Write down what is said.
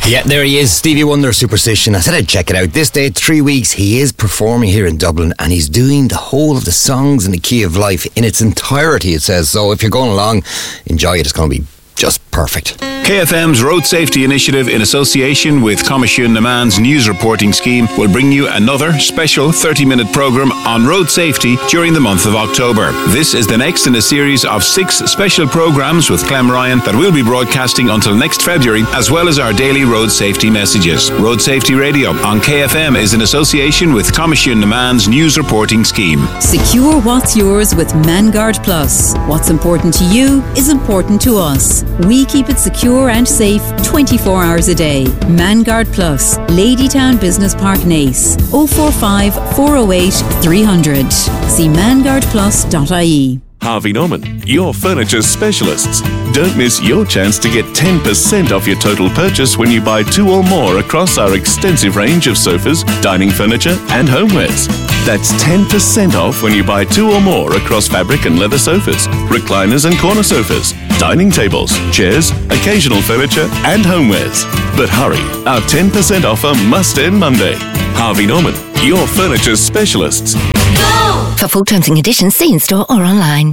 Yeah, there he is, Stevie Wonder, Superstition. I said I'd check it out. This day, 3 weeks, he is performing here in Dublin, and he's doing the whole of the songs in the Key of Life in its entirety, it says. So if you're going along, enjoy it. It's going to be just perfect. KFM's Road Safety Initiative, in association with Comisiún na Meán's news reporting scheme, will bring you another special 30-minute programme on road safety during the month of October. This is the next in a series of 6 special programmes with Clem Ryan that will be broadcasting until next February, as well as our daily road safety messages. Road Safety Radio on KFM is in association with Comisiún na Meán's news reporting scheme. Secure what's yours with ManGuard Plus. What's important to you is important to us. We keep it secure and safe 24 hours a day. ManGuard Plus, Ladytown Business Park, Naas. 045 408 300. See manguardplus.ie. Harvey Norman, your furniture specialists. Don't miss your chance to get 10% off your total purchase when you buy 2 or more across our extensive range of sofas, dining furniture and homewares. That's 10% off when you buy 2 or more across fabric and leather sofas, recliners and corner sofas, dining tables, chairs, occasional furniture and homewares. But hurry, our 10% offer must end Monday. Harvey Norman, your furniture specialists. Go! For full terms and conditions, see in store or online.